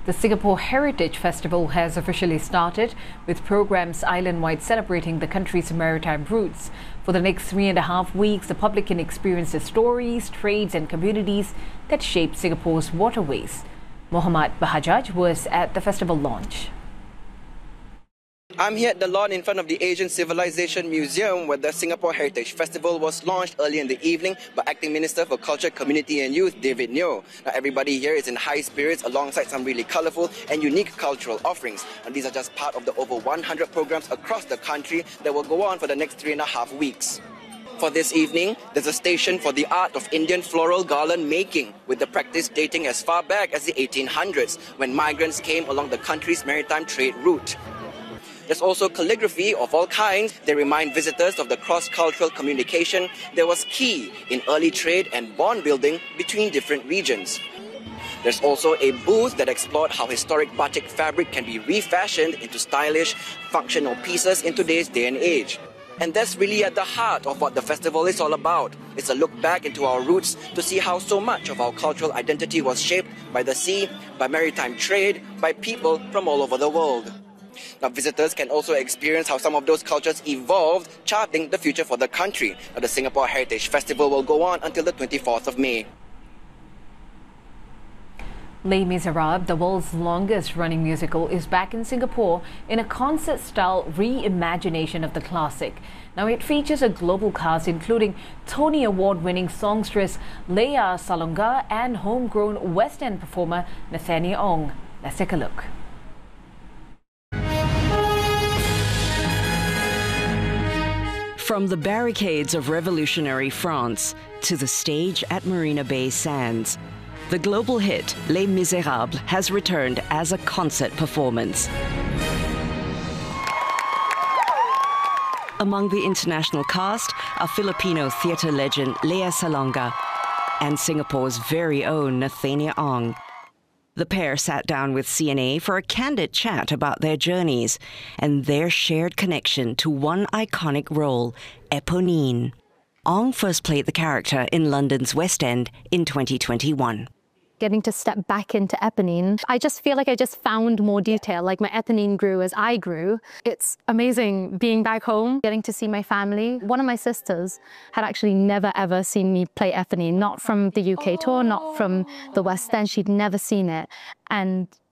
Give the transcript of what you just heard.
The Singapore Heritage Festival has officially started, with programs island-wide celebrating the country's maritime roots. For the next 3.5 weeks, the public can experience the stories, trades and communities that shape Singapore's waterways. Mohammad Bahajaj was at the festival launch. I'm here at the lawn in front of the Asian Civilization Museum, where the Singapore Heritage Festival was launched early in the evening by Acting Minister for Culture, Community and Youth, David Neo. Now, everybody here is in high spirits alongside some really colourful and unique cultural offerings. And these are just part of the over 100 programs across the country that will go on for the next 3.5 weeks. For this evening, there's a station for the art of Indian floral garland making, with the practice dating as far back as the 1800s, when migrants came along the country's maritime trade route. There's also calligraphy of all kinds. They remind visitors of the cross-cultural communication that was key in early trade and bond building between different regions. There's also a booth that explored how historic batik fabric can be refashioned into stylish, functional pieces in today's day and age. And that's really at the heart of what the festival is all about. It's a look back into our roots to see how so much of our cultural identity was shaped by the sea, by maritime trade, by people from all over the world. Now, visitors can also experience how some of those cultures evolved, charting the future for the country. Now, the Singapore Heritage Festival will go on until the 24th of May. Les Miserables, the world's longest-running musical, is back in Singapore in a concert-style reimagination of the classic. Now, it features a global cast including Tony Award-winning songstress Lea Salonga and homegrown West End performer Nathaniel Ong. Let's take a look. From the barricades of revolutionary France to the stage at Marina Bay Sands, the global hit Les Miserables has returned as a concert performance. Among the international cast are Filipino theatre legend Lea Salonga and Singapore's very own Nathaniel Ong. The pair sat down with CNA for a candid chat about their journeys and their shared connection to one iconic role, Eponine. Ong first played the character in London's West End in 2021. Getting to step back into Eponine, I just feel like I just found more detail, like my Eponine grew as I grew. It's amazing being back home, getting to see my family. One of my sisters had actually never ever seen me play Eponine, not from the UK tour, not from the West End. She'd never seen it. And